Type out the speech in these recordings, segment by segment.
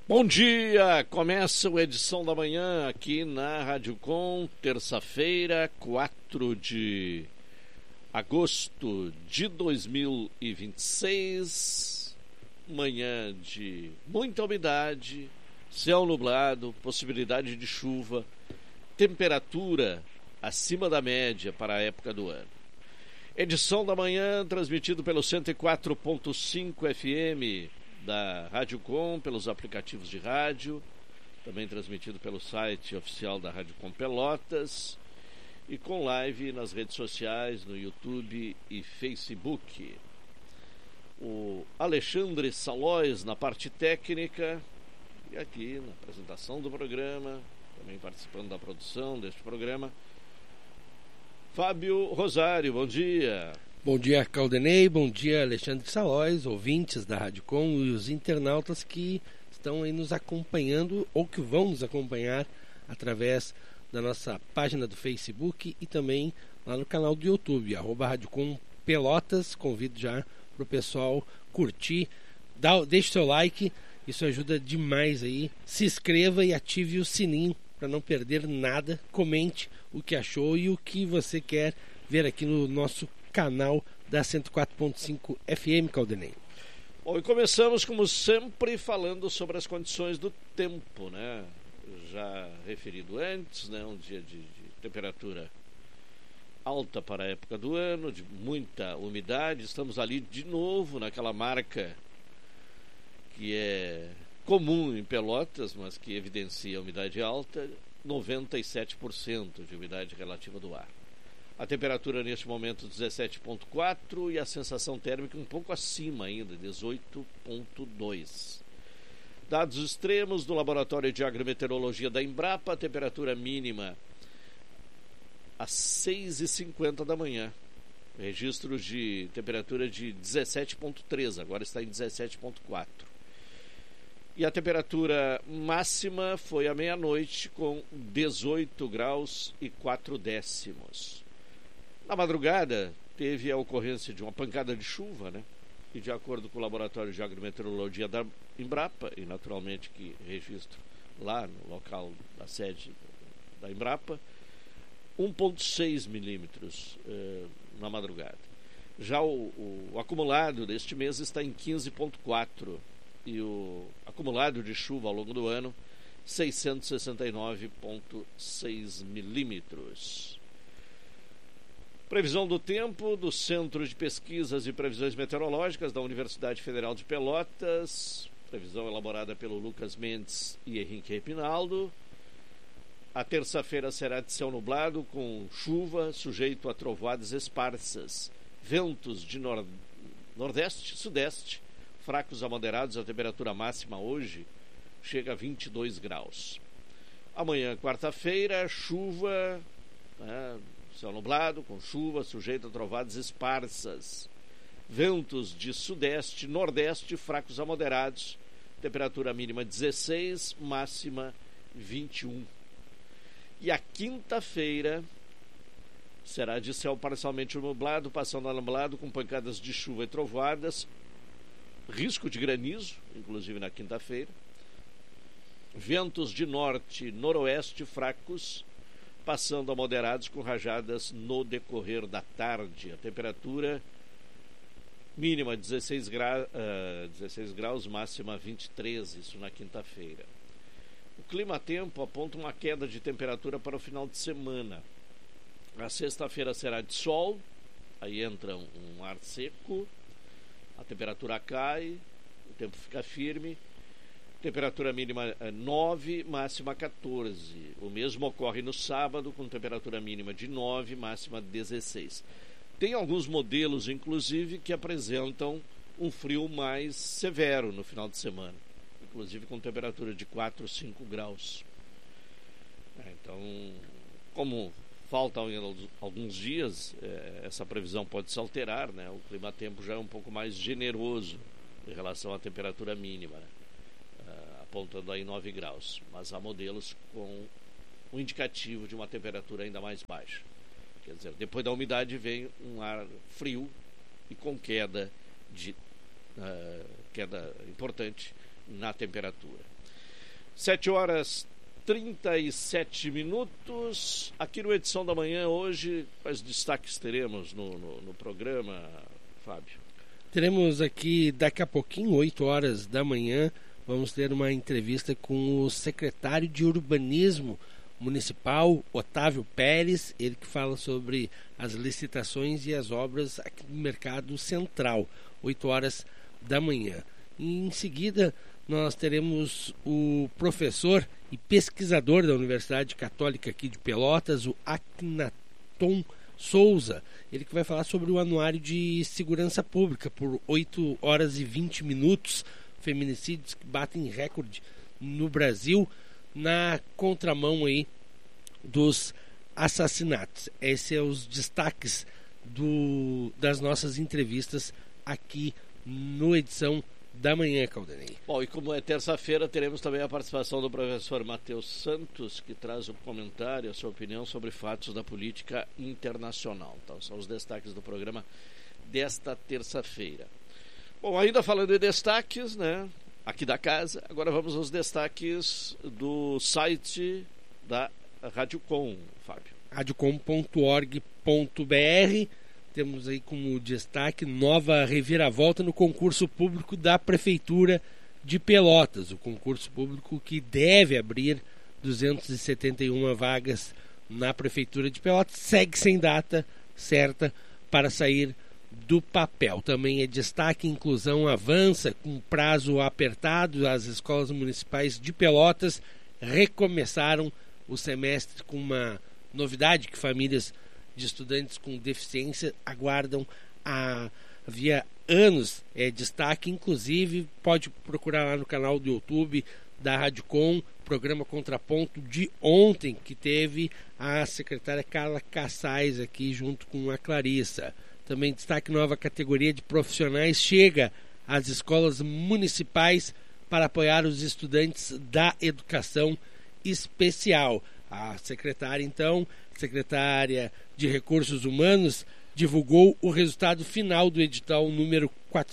Bom dia! Começa a edição da manhã aqui na Rádio Com, terça-feira, 4 de agosto de 2026, manhã de muita umidade, céu nublado, possibilidade de chuva, temperatura acima da média para a época do ano. Edição da manhã transmitido pelo 104.5 FM da Rádio Com, pelos aplicativos de rádio, também transmitido pelo site oficial da Rádio Com Pelotas e com live nas redes sociais, no YouTube e Facebook. O Alexandre Salóis na parte técnica e aqui na apresentação do programa, também participando da produção deste programa, Fábio Rosário. Bom dia. Bom dia, Caldenei, bom dia, Alexandre Salóis, ouvintes da Rádio Com e os internautas que estão aí nos acompanhando ou que vão nos acompanhar através da nossa página do Facebook e também lá no canal do YouTube, @Rádio Com Pelotas. Convido já para o pessoal curtir, deixe seu like, isso ajuda demais aí. Se inscreva e ative o sininho para não perder nada, comente o que achou e o que você quer ver aqui no nosso canal da 104.5 FM, Caldenei. Bom, e começamos, como sempre, falando sobre as condições do tempo, né? Já referido antes, né? Um dia de temperatura alta para a época do ano, de muita umidade. Estamos ali de novo naquela marca que é comum em Pelotas, mas que evidencia a umidade alta, 97% de umidade relativa do ar. A temperatura neste momento 17,4 e a sensação térmica um pouco acima ainda, 18,2. Dados extremos do Laboratório de Agrometeorologia da Embrapa, a temperatura mínima às 6h50 da manhã. Registros de temperatura de 17,3, agora está em 17,4. E a temperatura máxima foi à meia-noite com 18 graus e 4 décimos. Na madrugada, teve a ocorrência de uma pancada de chuva, né? E de acordo com o Laboratório de Agrometeorologia da Embrapa, e naturalmente que registro lá no local da sede da Embrapa, 1,6 milímetros na madrugada. Já o acumulado deste mês está em 15,4 e o acumulado de chuva ao longo do ano, 669,6 milímetros. Previsão do tempo do Centro de Pesquisas e Previsões Meteorológicas da Universidade Federal de Pelotas. Previsão elaborada pelo Lucas Mendes e Henrique Repinaldo. A terça-feira será de céu nublado com chuva, sujeito a trovoadas esparsas. Ventos de nordeste e sudeste, fracos a moderados. A temperatura máxima hoje chega a 22 graus. Amanhã, quarta-feira, chuva, né? Céu nublado, com chuva, sujeito a trovadas esparsas. Ventos de sudeste e nordeste, fracos a moderados. Temperatura mínima 16, máxima 21. E a quinta-feira será de céu parcialmente nublado, passando a nublado, com pancadas de chuva e trovoadas. Risco de granizo, inclusive na quinta-feira. Ventos de norte e noroeste fracos, passando a moderados com rajadas no decorrer da tarde. A temperatura mínima 16 graus, máxima 23, isso na quinta-feira. O clima-tempo aponta uma queda de temperatura para o final de semana. A sexta-feira será de sol, aí entra um ar seco, a temperatura cai, o tempo fica firme. Temperatura mínima 9, máxima 14. O mesmo ocorre no sábado, com temperatura mínima de 9, máxima 16. Tem alguns modelos, inclusive, que apresentam um frio mais severo no final de semana, inclusive com temperatura de 4, 5 graus. Então, como faltam alguns dias, essa previsão pode se alterar, né? O clima-tempo já é um pouco mais generoso em relação à temperatura mínima, né? Apontando aí 9 graus, mas há modelos com um indicativo de uma temperatura ainda mais baixa. Quer dizer, depois da umidade vem um ar frio e com queda importante na temperatura. 7h37. Aqui no Edição da Manhã hoje, quais destaques teremos no programa, Fábio? Teremos aqui daqui a pouquinho, 8 horas da manhã, vamos ter uma entrevista com o secretário de Urbanismo Municipal, Otávio Pérez, ele que fala sobre as licitações e as obras aqui no Mercado Central, 8 horas da manhã. E em seguida nós teremos o professor e pesquisador da Universidade Católica aqui de Pelotas, o Akhenaton Souza, ele que vai falar sobre o Anuário de Segurança Pública por 8 horas e 20 minutos, feminicídios que batem recorde no Brasil, na contramão aí dos assassinatos. Esses são os destaques das nossas entrevistas aqui no Edição da Manhã, Caldanei. Bom, e como é terça-feira, teremos também a participação do professor Matheus Santos, que traz um comentário, a sua opinião sobre fatos da política internacional. Então, são os destaques do programa desta terça-feira. Bom, ainda falando em destaques, né, aqui da casa, agora vamos aos destaques do site da Radiocom, Fábio. radiocom.org.br. Temos aí como destaque nova reviravolta no concurso público da Prefeitura de Pelotas. O concurso público que deve abrir 271 vagas na Prefeitura de Pelotas segue sem data certa para sair do papel. Também é destaque: inclusão avança com prazo apertado. As escolas municipais de Pelotas recomeçaram o semestre com uma novidade que famílias de estudantes com deficiência aguardam havia anos. É destaque, inclusive, pode procurar lá no canal do YouTube da Radiocom, programa Contraponto de ontem, que teve a secretária Carla Cassais aqui junto com a Clarissa. Também destaque: nova categoria de profissionais chega às escolas municipais para apoiar os estudantes da educação especial. A secretária de Recursos Humanos, divulgou o resultado final do edital número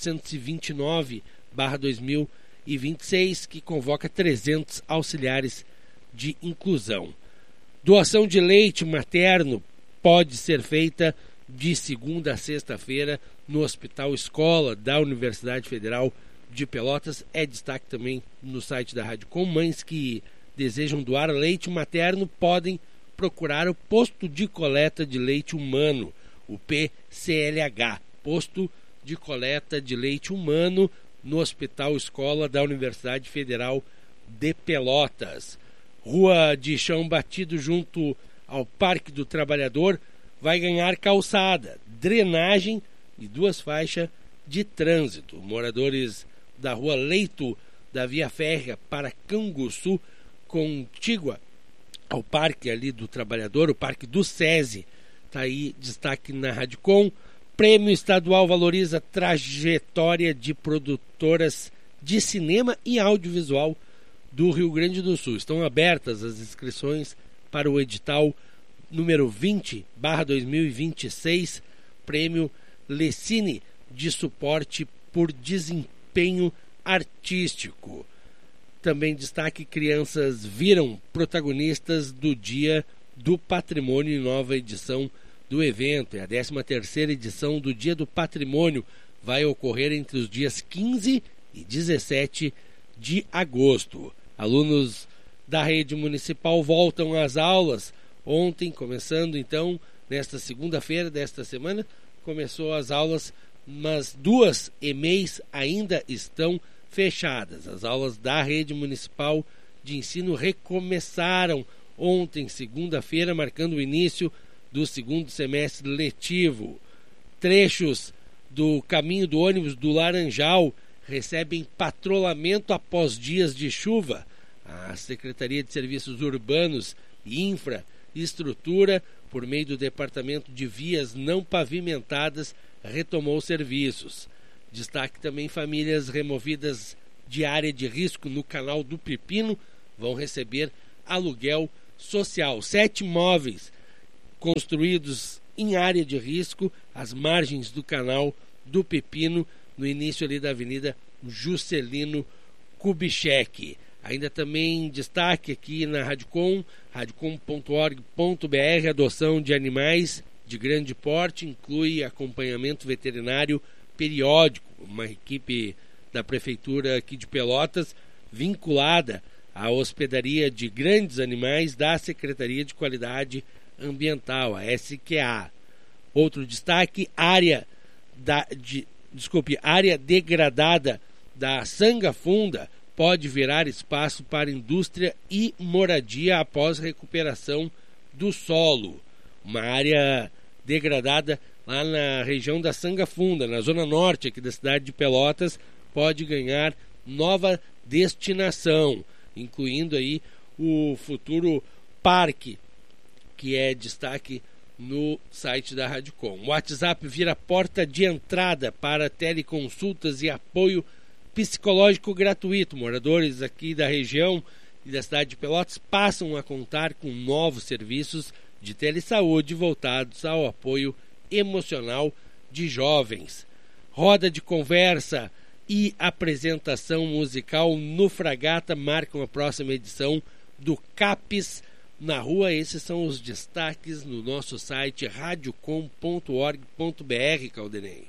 429/2026, que convoca 300 auxiliares de inclusão. Doação de leite materno pode ser feita de segunda a sexta-feira no Hospital Escola da Universidade Federal de Pelotas. É destaque também no site da Radiocom. Mães que desejam doar leite materno podem procurar o Posto de Coleta de Leite Humano, o PCLH, Posto de Coleta de Leite Humano, no Hospital Escola da Universidade Federal de Pelotas. Rua de chão batido junto ao Parque do Trabalhador vai ganhar calçada, drenagem e 2 faixas de trânsito. Moradores da Rua Leito da Via Férrea para Canguçu, contígua ao Parque ali do Trabalhador, o Parque do SESI, está aí destaque na Radiocom. Prêmio estadual valoriza trajetória de produtoras de cinema e audiovisual do Rio Grande do Sul. Estão abertas as inscrições para o edital número 20/2026, Prêmio Lecine de Suporte por Desempenho Artístico. Também destaque: crianças viram protagonistas do Dia do Patrimônio em nova edição do evento. É a 13ª edição do Dia do Patrimônio. Vai ocorrer entre os dias 15 e 17 de agosto. Alunos da rede municipal voltam às aulas. Ontem, começando então, nesta segunda-feira desta semana, começou as aulas, mas 2 EMEIs ainda estão fechadas. As aulas da rede municipal de ensino recomeçaram ontem, segunda-feira, marcando o início do segundo semestre letivo. Trechos do caminho do ônibus do Laranjal recebem patrulhamento após dias de chuva. A Secretaria de Serviços Urbanos e Infraestrutura, por meio do Departamento de Vias Não Pavimentadas, retomou serviços. Destaque também: famílias removidas de área de risco no Canal do Pepino vão receber aluguel social. 7 imóveis construídos em área de risco, às margens do Canal do Pepino, no início ali da Avenida Juscelino Kubitschek. Ainda também destaque aqui na Radicom, radicom.org.br, adoção de animais de grande porte, inclui acompanhamento veterinário periódico, uma equipe da Prefeitura aqui de Pelotas, vinculada à hospedaria de grandes animais da Secretaria de Qualidade Ambiental, a SQA. Outro destaque, área degradada da Sanga Funda pode virar espaço para indústria e moradia após recuperação do solo. Uma área degradada lá na região da Sanga Funda, na zona norte aqui da cidade de Pelotas, pode ganhar nova destinação, incluindo aí o futuro parque, que é destaque no site da Radicom. O WhatsApp vira porta de entrada para teleconsultas e apoio psicológico gratuito. Moradores aqui da região e da cidade de Pelotas passam a contar com novos serviços de telesaúde voltados ao apoio emocional de jovens. Roda de conversa e apresentação musical no Fragata marcam a próxima edição do CAPES na rua. Esses são os destaques no nosso site radiocom.org.br, Caldenei.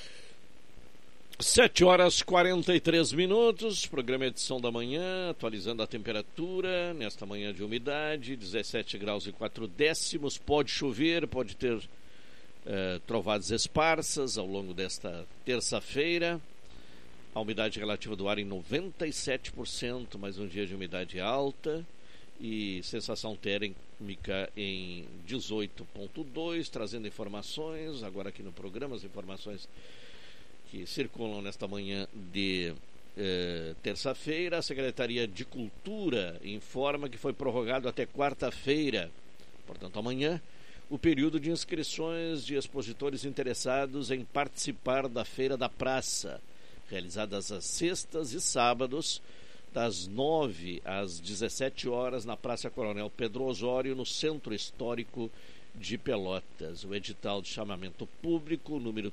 7h43, programa Edição da Manhã, atualizando a temperatura, nesta manhã de umidade, 17 graus e 4 décimos, pode chover, pode ter trovadas esparsas ao longo desta terça-feira, a umidade relativa do ar em 97%, mais um dia de umidade alta, e sensação térmica em 18,2, trazendo informações, agora aqui no programa, as informações que circulam nesta manhã de terça-feira. A Secretaria de Cultura informa que foi prorrogado até quarta-feira, portanto amanhã, o período de inscrições de expositores interessados em participar da Feira da Praça, realizadas às sextas e sábados, das 9 às 17 horas, na Praça Coronel Pedro Osório, no Centro Histórico de Pelotas. O edital de chamamento público, número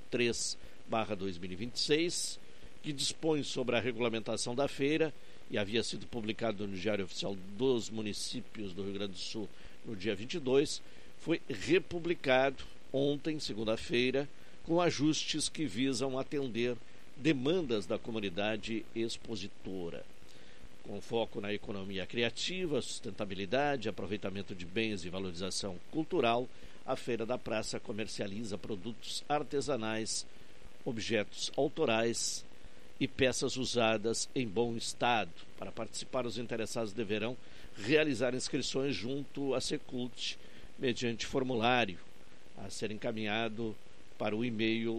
3/2026, que dispõe sobre a regulamentação da feira e havia sido publicado no Diário Oficial dos Municípios do Rio Grande do Sul no dia 22, foi republicado ontem, segunda-feira, com ajustes que visam atender demandas da comunidade expositora. Com foco na economia criativa, sustentabilidade, aproveitamento de bens e valorização cultural, a Feira da Praça comercializa produtos artesanais, objetos autorais e peças usadas em bom estado. Para participar, os interessados deverão realizar inscrições junto à Secult mediante formulário a ser encaminhado para o e-mail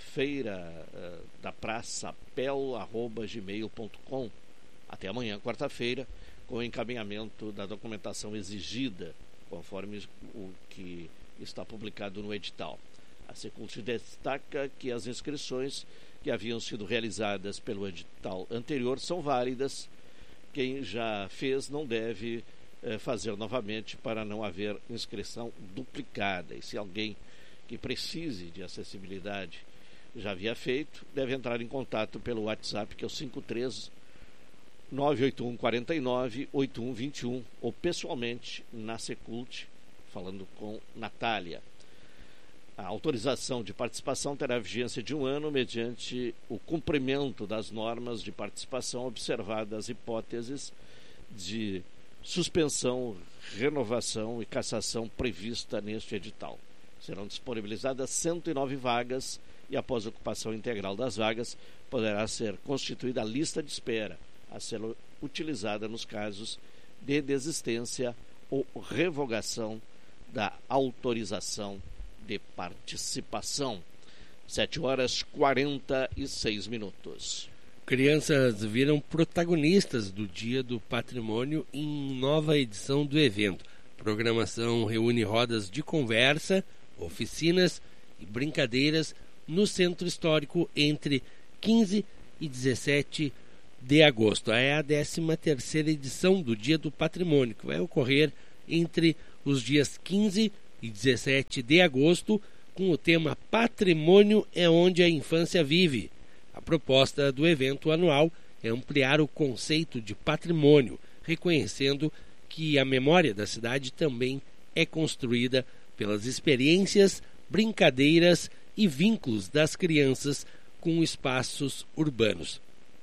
feiradapraçapel@gmail.com até amanhã, quarta-feira, com o encaminhamento da documentação exigida, conforme o que está publicado no edital. A Secult destaca que as inscrições que haviam sido realizadas pelo edital anterior são válidas. Quem já fez não deve fazer novamente para não haver inscrição duplicada. E se alguém que precise de acessibilidade já havia feito, deve entrar em contato pelo WhatsApp, que é o 53981 49 8121, ou pessoalmente na Secult, falando com Natália. A autorização de participação terá vigência de 1 ano mediante o cumprimento das normas de participação, observadas as hipóteses de suspensão, renovação e cassação prevista neste edital. Serão disponibilizadas 109 vagas e, após a ocupação integral das vagas, poderá ser constituída a lista de espera a ser utilizada nos casos de desistência ou revogação da autorização de participação. 7h46. Crianças viram protagonistas do Dia do Patrimônio em nova edição do evento. A programação reúne rodas de conversa, oficinas e brincadeiras no Centro Histórico entre 15 e 17 de agosto. É a 13ª edição do Dia do Patrimônio, que vai ocorrer entre os dias 15 e 17 de agosto, com o tema Patrimônio é onde a infância vive. A proposta do evento anual é ampliar o conceito de patrimônio, reconhecendo que a memória da cidade também é construída pelas experiências, brincadeiras e vínculos das crianças com espaços urbanos.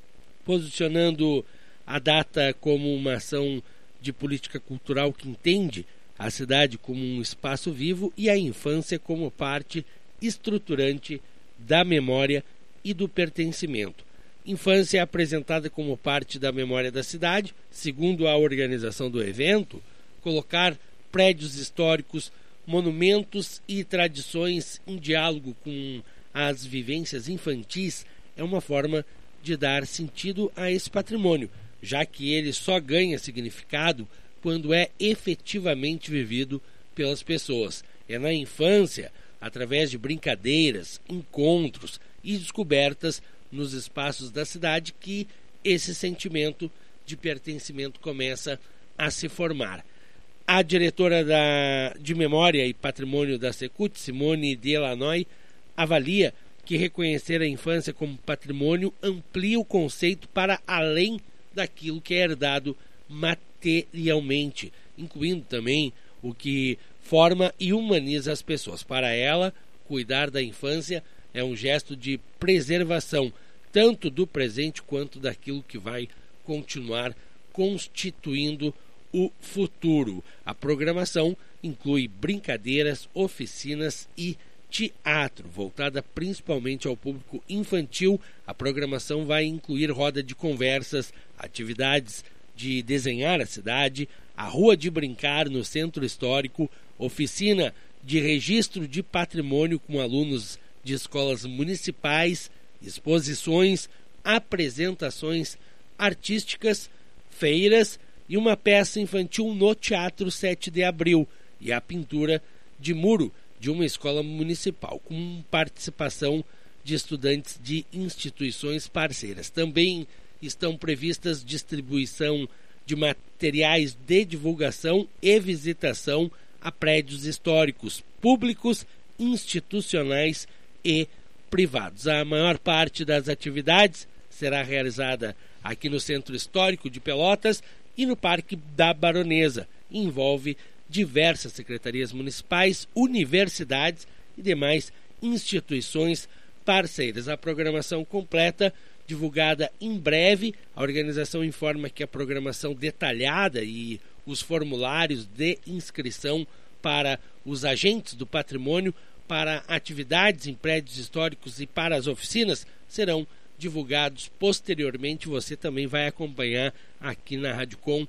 Posicionando a data como uma ação de política cultural que entende a cidade como um espaço vivo e a infância como parte estruturante da memória e do pertencimento. Infância é apresentada como parte da memória da cidade, segundo a organização do evento, colocar prédios históricos, monumentos e tradições em diálogo com as vivências infantis é uma forma de dar sentido a esse patrimônio, já que ele só ganha significado quando é efetivamente vivido pelas pessoas. É na infância, através de brincadeiras, encontros e descobertas nos espaços da cidade, que esse sentimento de pertencimento começa a se formar. A diretora de Memória e Patrimônio da Secult, Simone Delanoy, avalia que reconhecer a infância como patrimônio amplia o conceito para além daquilo que é herdado materialmente, incluindo também o que forma e humaniza as pessoas. Para ela, cuidar da infância é um gesto de preservação, tanto do presente quanto daquilo que vai continuar constituindo o futuro. A programação inclui brincadeiras, oficinas e teatro, voltada principalmente ao público infantil. A programação vai incluir roda de conversas, atividades de desenhar a cidade, a rua de brincar no centro histórico, oficina de registro de patrimônio com alunos de escolas municipais, exposições, apresentações artísticas, feiras e uma peça infantil no Teatro 7 de Abril e a pintura de muro de uma escola municipal, com participação de estudantes de instituições parceiras. Também estão previstas distribuição de materiais de divulgação e visitação a prédios históricos, públicos, institucionais e privados. A maior parte das atividades será realizada aqui no Centro Histórico de Pelotas e no Parque da Baronesa. Envolve diversas secretarias municipais, universidades e demais instituições parceiras. A programação completa, divulgada em breve. A organização informa que a programação detalhada e os formulários de inscrição para os agentes do patrimônio, para atividades em prédios históricos e para as oficinas serão divulgados posteriormente. Você também vai acompanhar aqui na Rádio Com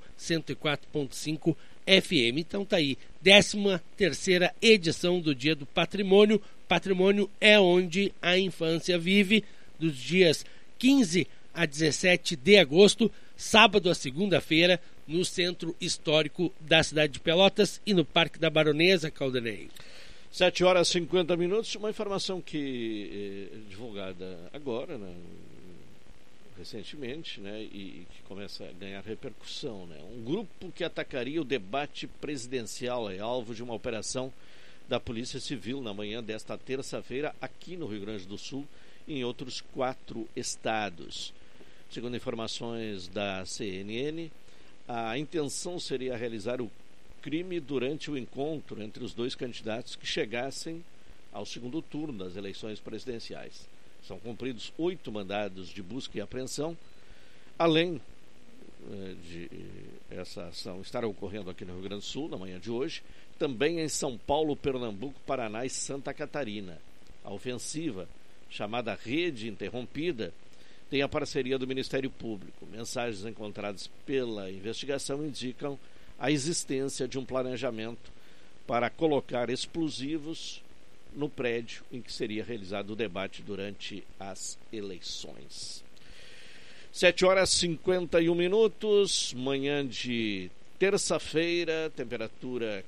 104.5 FM. Então tá aí, 13ª edição do Dia do Patrimônio. Patrimônio é onde a infância vive, dos dias 15 a 17 de agosto, sábado a segunda-feira, no Centro Histórico da cidade de Pelotas e no Parque da Baronesa, Caldanei. 7h50. Uma informação que divulgada agora, né, recentemente, né, e que começa a ganhar repercussão, né? Um grupo que atacaria o debate presidencial é alvo de uma operação da Polícia Civil na manhã desta terça-feira aqui no Rio Grande do Sul e em outros 4 estados. Segundo informações da CNN, a intenção seria realizar o crime durante o encontro entre os dois candidatos que chegassem ao segundo turno das eleições presidenciais. São cumpridos 8 mandados de busca e apreensão, além de essa ação estar ocorrendo aqui no Rio Grande do Sul na manhã de hoje, também em São Paulo, Pernambuco, Paraná e Santa Catarina. A ofensiva, chamada Rede Interrompida, tem a parceria do Ministério Público. Mensagens encontradas pela investigação indicam a existência de um planejamento para colocar explosivos no prédio em que seria realizado o debate durante as eleições. 7h51, manhã de terça-feira, temperatura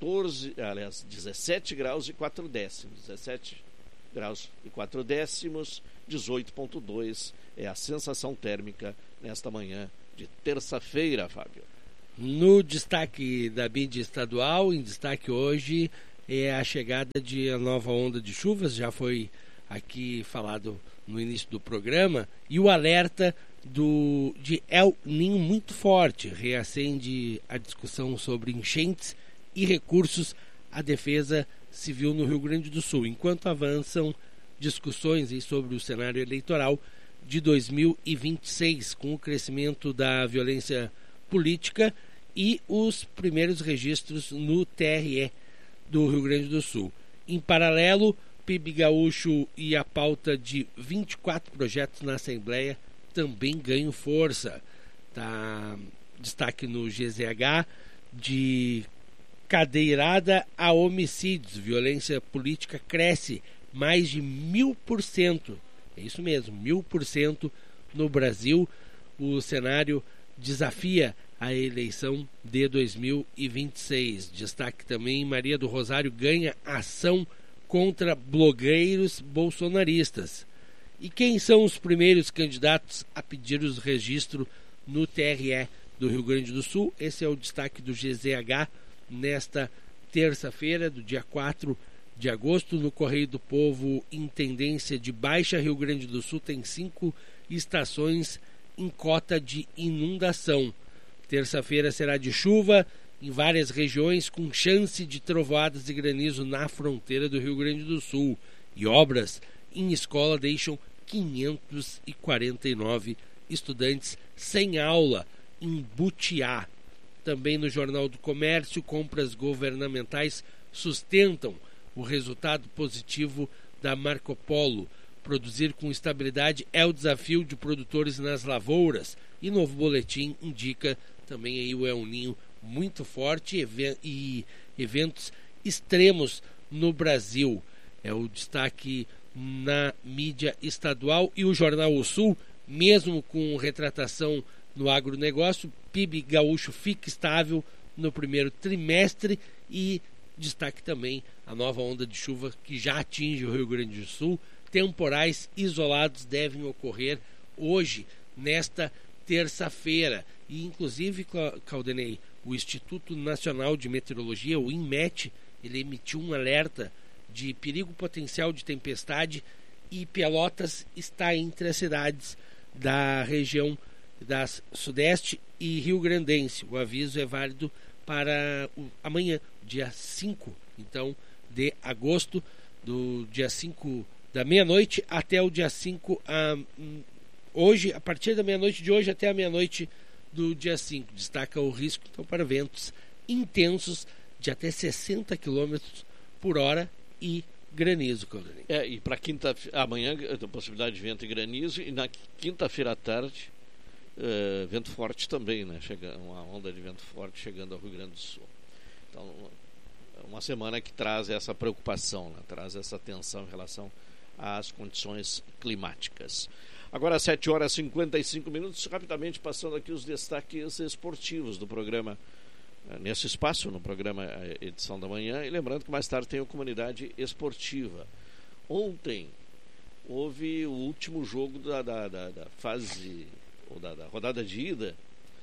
17 graus e 4 décimos. 17 graus e 4 décimos, 18,2 é a sensação térmica nesta manhã de terça-feira, Fábio. No destaque da mídia estadual, em destaque hoje, é a chegada de a nova onda de chuvas. Já foi aqui falado no início do programa, e o alerta de El Niño muito forte reacende a discussão sobre enchentes e recursos à defesa civil no Rio Grande do Sul, enquanto avançam discussões sobre o cenário eleitoral de 2026, com o crescimento da violência política e os primeiros registros no TRE do Rio Grande do Sul. Em paralelo, PIB gaúcho e a pauta de 24 projetos na Assembleia também ganham força. Tá, destaque no GZH de cadeirada a homicídios. Violência política cresce mais de 1000%. É isso mesmo, 1000% no Brasil. O cenário desafia a eleição de 2026. Destaque também: Maria do Rosário ganha ação contra blogueiros bolsonaristas. E quem são os primeiros candidatos a pedir o registro no TRE do Rio Grande do Sul? Esse é o destaque do GZH nesta terça-feira, do dia 4 de agosto. No Correio do Povo, Intendência de Baixa Rio Grande do Sul tem 5 estações em cota de inundação. Terça-feira será de chuva em várias regiões, com chance de trovoadas e granizo na fronteira do Rio Grande do Sul. E obras em escola deixam 549 estudantes sem aula em Butiá. Também no Jornal do Comércio, compras governamentais sustentam o resultado positivo da Marco Polo. Produzir com estabilidade é o desafio de produtores nas lavouras. E novo boletim indica também aí o El Niño muito forte e eventos extremos no Brasil. É o destaque na mídia estadual. E o Jornal O Sul, mesmo com retratação no agronegócio, PIB gaúcho fica estável no primeiro trimestre. E destaque também a nova onda de chuva que já atinge o Rio Grande do Sul. Temporais isolados devem ocorrer hoje, nesta terça-feira. E inclusive, Caldenei, o Instituto Nacional de Meteorologia, o INMET, ele emitiu um alerta de perigo potencial de tempestade, e Pelotas está entre as cidades da região da Sudeste e Rio Grandense. O aviso é válido para amanhã, dia 5, então, de agosto, do dia 5 da meia-noite até o dia 5, hoje, a partir da meia-noite de hoje até a meia-noite do dia 5. Destaca o risco, então, para ventos intensos de até 60 km por hora e granizo, Claudinei. E para amanhã, a possibilidade de vento e granizo, e na quinta-feira à tarde, vento forte também, né? Uma onda de vento forte chegando ao Rio Grande do Sul. Então, uma semana que traz essa preocupação, né? Traz essa tensão em relação às condições climáticas. Agora, 7 horas e 55 minutos, rapidamente passando aqui os destaques esportivos do programa, nesse espaço, no programa Edição da Manhã. E lembrando que mais tarde tem a Comunidade Esportiva. Ontem houve o último jogo da fase, ou da rodada de ida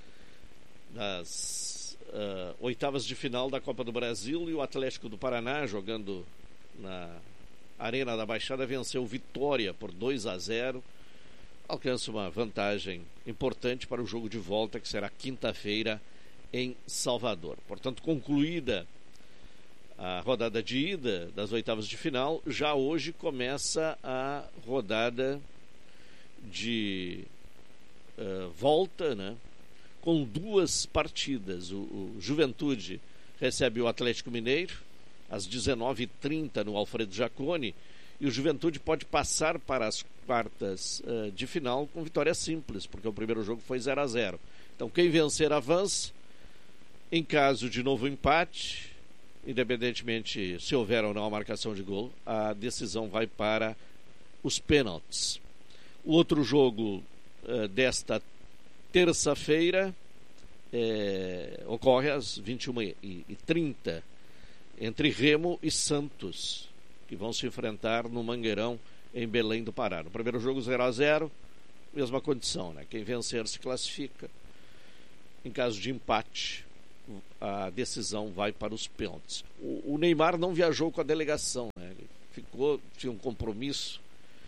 das oitavas de final da Copa do Brasil, e o Atlético do Paraná, jogando na Arena da Baixada, venceu Vitória por 2-0, alcança uma vantagem importante para o jogo de volta, que será quinta-feira em Salvador. Portanto, concluída a rodada de ida das oitavas de final, já hoje começa a rodada de volta, né? Com 2 partidas. O Juventude recebe o Atlético Mineiro às 19h30 no Alfredo Jaconi, e o Juventude pode passar para as quartas de final com vitória simples, porque o primeiro jogo foi 0-0. Então, quem vencer avança. Em caso de novo empate, independentemente se houver ou não a marcação de gol, a decisão vai para os pênaltis. O outro jogo desta terça-feira ocorre às 21h30 entre Remo e Santos, que vão se enfrentar no Mangueirão, em Belém do Pará. No primeiro jogo 0-0, mesma condição, né? Quem vencer se classifica. Em caso de empate, a decisão vai para os pênaltis. O Neymar não viajou com a delegação, né? Tinha um compromisso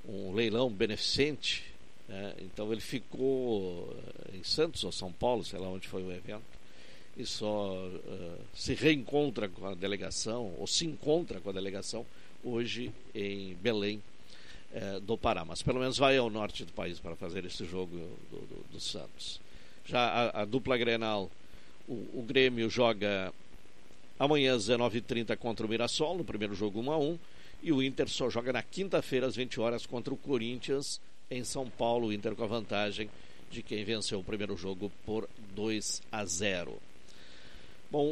um leilão beneficente, né? Então ele ficou em Santos ou São Paulo, sei lá onde foi o evento, e só se reencontra com a delegação, ou se encontra com a delegação hoje em Belém do Pará, mas pelo menos vai ao norte do país para fazer esse jogo do Santos. Já a dupla Grenal, o Grêmio joga amanhã às 19h30 contra o Mirassol, no primeiro jogo 1-1, e o Inter só joga na quinta-feira às 20 horas contra o Corinthians em São Paulo, o Inter com a vantagem de quem venceu o primeiro jogo por 2-0. Bom,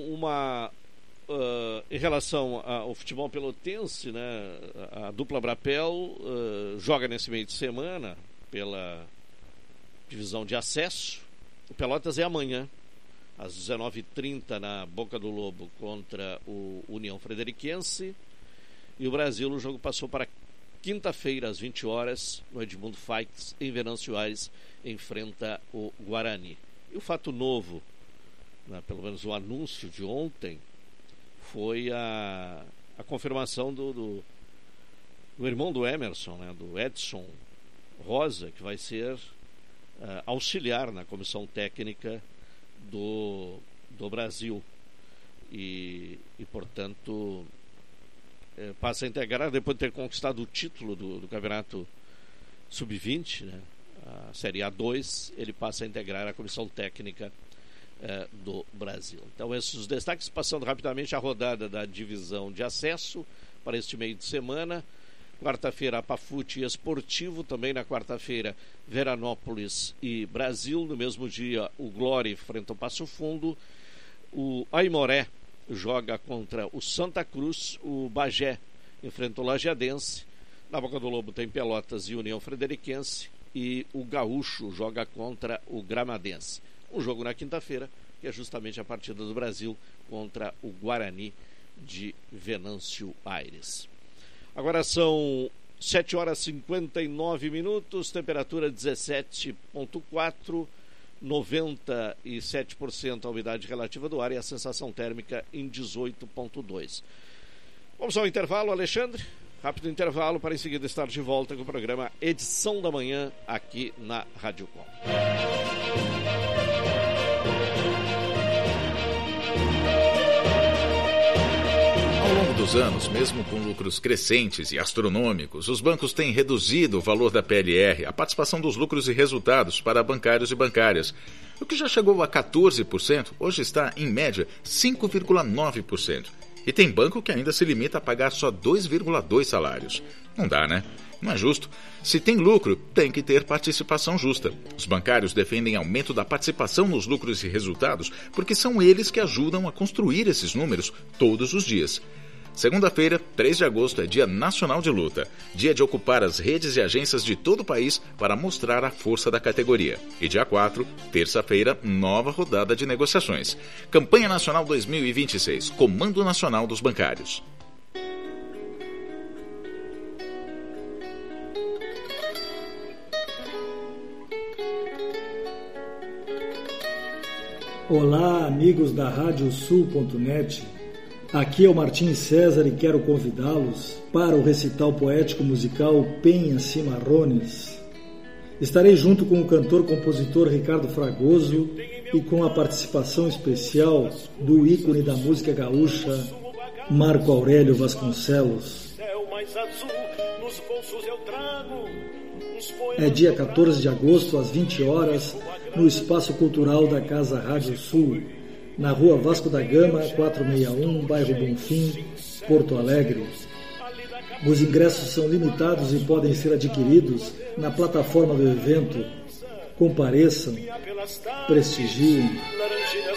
em relação ao futebol pelotense, né, a dupla Brapel joga nesse meio de semana pela divisão de acesso. O Pelotas é amanhã, às 19h30, na Boca do Lobo contra o União Frederiquense. E o Brasil, o jogo passou para quinta-feira, às 20 horas, no Edmundo Faix, em Venâncio Aires, enfrenta o Guarani. E o fato novo, né, pelo menos o anúncio de ontem, foi a confirmação do irmão do Emerson, né, do Edson Rosa, que vai ser auxiliar na comissão técnica do Brasil e portanto passa a integrar, depois de ter conquistado o título do campeonato sub-20, né, a Série A2, ele passa a integrar a comissão técnica do Brasil. Então esses os destaques, passando rapidamente a rodada da divisão de acesso para este meio de semana. Quarta-feira, Pafute e Esportivo. Também na quarta-feira, Veranópolis e Brasil. No mesmo dia, o Glória enfrenta o Passo Fundo. O Aimoré joga contra o Santa Cruz. O Bagé enfrenta o Lajeadense. Na Boca do Lobo tem Pelotas e União Frederiquense. E o Gaúcho joga contra o Gramadense. Um jogo na quinta-feira, que é justamente a partida do Brasil contra o Guarani de Venâncio Aires. Agora são 7 horas e 59 minutos, temperatura 17,4, 97% a umidade relativa do ar e a sensação térmica em 18,2. Vamos ao intervalo, Alexandre? Rápido intervalo para em seguida estar de volta com o programa Edição da Manhã aqui na Rádio Com. Ao longo dos anos, mesmo com lucros crescentes e astronômicos, os bancos têm reduzido o valor da PLR, a participação dos lucros e resultados para bancários e bancárias. O que já chegou a 14%, hoje está, em média, 5,9%. E tem banco que ainda se limita a pagar só 2,2 salários. Não dá, né? Não é justo. Se tem lucro, tem que ter participação justa. Os bancários defendem aumento da participação nos lucros e resultados porque são eles que ajudam a construir esses números todos os dias. Segunda-feira, 3 de agosto, é Dia Nacional de Luta, dia de ocupar as redes e agências de todo o país para mostrar a força da categoria. E dia 4, terça-feira, nova rodada de negociações. Campanha Nacional 2026, Comando Nacional dos Bancários. Olá, amigos da Radiosul.net. Aqui é o Martim César e quero convidá-los para o recital poético musical Penha Cimarrones. Estarei junto com o cantor-compositor Ricardo Fragoso e com a participação especial do ícone da música gaúcha, Marco Aurélio Vasconcelos. É dia 14 de agosto, às 20 horas, no Espaço Cultural da Casa Rádio Sul, na Rua Vasco da Gama, 461, bairro Bonfim, Porto Alegre. Os ingressos são limitados e podem ser adquiridos na plataforma do evento. Compareçam, prestigiem.